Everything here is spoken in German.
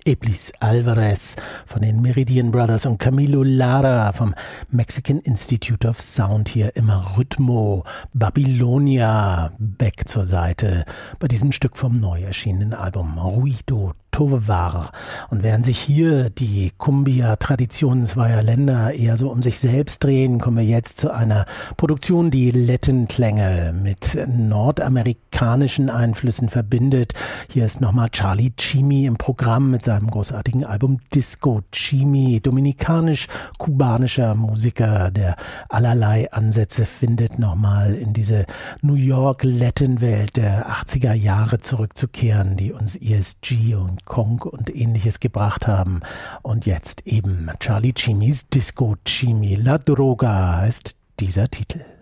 Eblis Alvarez von den Meridian Brothers und Camilo Lara vom Mexican Institute of Sound hier im Rhythmo. Babylonia, back zur Seite bei diesem Stück vom neu erschienenen Album Ruido Tovar. Und während sich hier die Cumbia-Traditionen zweier Länder eher so um sich selbst drehen, kommen wir jetzt zu einer Produktion, die Latin-Klänge mit nordamerikanischen Einflüssen verbindet. Hier ist nochmal Charlie Chimi im Programm mit seinem großartigen Album Disco Chimi, dominikanisch-kubanischer Musiker, der allerlei Ansätze findet, nochmal in diese New York-Latin-Welt der 80er Jahre zurückzukehren, die uns ESG und Kong und Ähnliches gebracht haben. Und jetzt eben Charlie Chimis Disco Chimi. La Droga heißt dieser Titel.